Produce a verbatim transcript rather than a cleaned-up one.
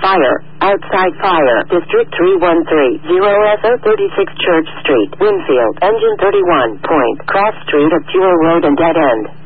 Fire. Outside fire. District three one three zero S O thirty-six Church Street. Winfield. Engine thirty-one. Point. Cross street at Jewel Road and dead end.